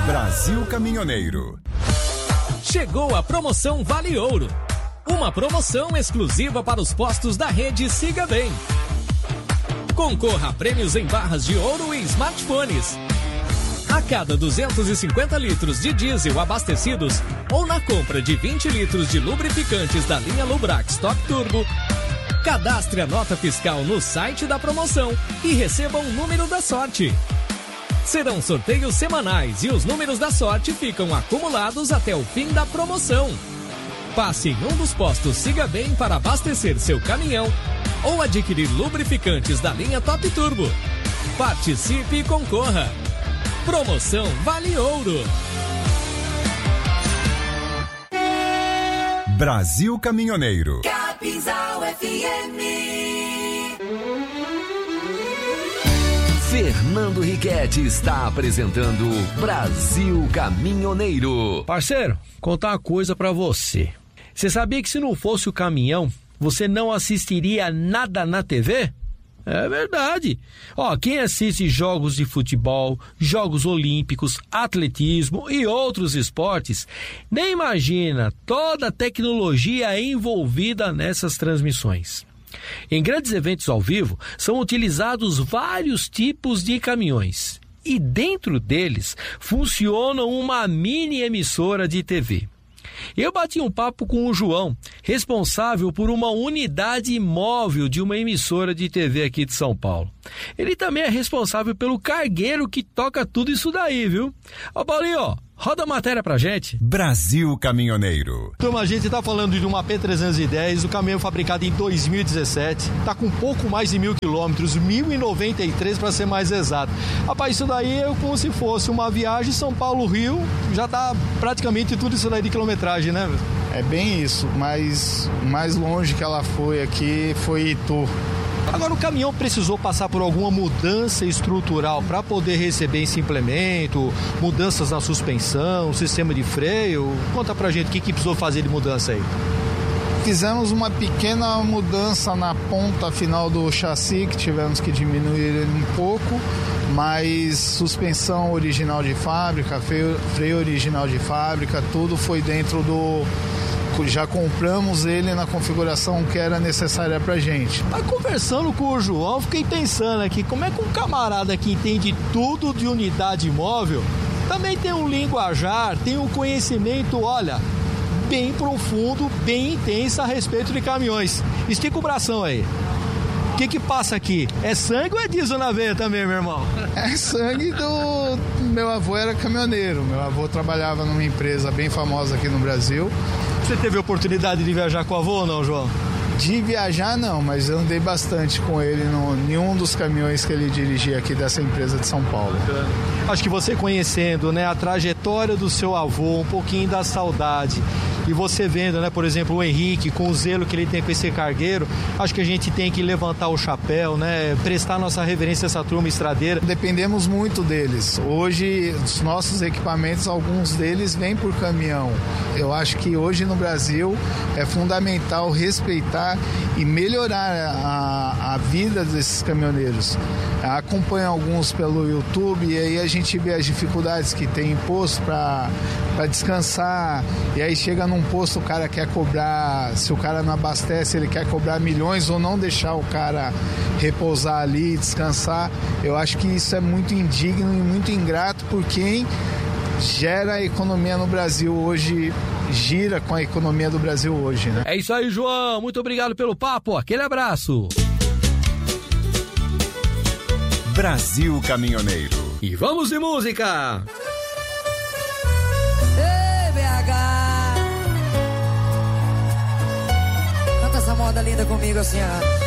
Brasil Caminhoneiro. Chegou a promoção Vale Ouro. Uma promoção exclusiva para os postos da rede Siga Bem. Concorra a prêmios em barras de ouro e smartphones. A cada 250 litros de diesel abastecidos ou na compra de 20 litros de lubrificantes da linha Lubrax Top Turbo, cadastre a nota fiscal no site da promoção e receba um número da sorte. Serão sorteios semanais e os números da sorte ficam acumulados até o fim da promoção. Passe em um dos postos Siga Bem para abastecer seu caminhão ou adquirir lubrificantes da linha Top Turbo. Participe e concorra. Promoção Vale Ouro. Brasil Caminhoneiro. Capinzal FM. Fernando Riquetti está apresentando Brasil Caminhoneiro. Parceiro, contar uma coisa pra você. Você sabia que se não fosse o caminhão, você não assistiria nada na TV? É verdade. Ó, quem assiste jogos de futebol, jogos olímpicos, atletismo e outros esportes, nem imagina toda a tecnologia envolvida nessas transmissões. Em grandes eventos ao vivo, são utilizados vários tipos de caminhões. E dentro deles, funciona uma mini emissora de TV. Eu bati um papo com o João, responsável por uma unidade móvel de uma emissora de TV aqui de São Paulo. Ele também é responsável pelo cargueiro que toca tudo isso daí, viu? Ó, Paulinho, roda a matéria pra gente. Brasil Caminhoneiro. Turma, a gente tá falando de uma P310, o caminhão fabricado em 2017, tá com pouco mais de 1.000 quilômetros, 1.093 para ser mais exato. Rapaz, isso daí é como se fosse uma viagem São Paulo-Rio, já tá praticamente tudo isso daí de quilometragem, né? É bem isso, mas o mais longe que ela foi aqui foi Itu. Agora, o caminhão precisou passar por alguma mudança estrutural para poder receber esse implemento, mudanças na suspensão, sistema de freio. Conta pra gente o que precisou fazer de mudança aí. Fizemos uma pequena mudança na ponta final do chassi, que tivemos que diminuir ele um pouco, mas suspensão original de fábrica, freio original de fábrica, tudo foi dentro do... Já compramos ele na configuração que era necessária pra gente. Tá conversando com o João, fiquei pensando aqui, como é que um camarada que entende tudo de unidade móvel também tem um linguajar, tem um conhecimento, olha, bem profundo, bem intenso a respeito de caminhões. Estica o bração aí. O que passa aqui? É sangue ou é diesel na veia também, meu irmão? É sangue do... Meu avô era caminhoneiro. Meu avô trabalhava numa empresa bem famosa aqui no Brasil. Você teve a oportunidade de viajar com o avô ou não, João? De viajar não, mas eu andei bastante com ele em um dos caminhões que ele dirigia aqui dessa empresa de São Paulo. Acho que você conhecendo, né, a trajetória do seu avô, um pouquinho da saudade, e você vendo, né, por exemplo, o Henrique, com o zelo que ele tem com esse cargueiro, acho que a gente tem que levantar o chapéu, né, prestar nossa reverência a essa turma estradeira. Dependemos muito deles. Hoje, os nossos equipamentos, alguns deles vêm por caminhão. Eu acho que hoje no Brasil é fundamental respeitar e melhorar a vida desses caminhoneiros. Acompanho alguns pelo YouTube e aí a gente vê as dificuldades que tem em posto para descansar, e aí chega num posto, o cara quer cobrar, se o cara não abastece, ele quer cobrar milhões ou não deixar o cara repousar ali, descansar. Eu acho que isso é muito indigno e muito ingrato por quem gera a economia no Brasil hoje, gira com a economia do Brasil hoje, né? É isso aí, João, muito obrigado pelo papo, aquele abraço. Brasil Caminhoneiro. E vamos de música! Ei, BH! Canta essa moda linda comigo assim, ó.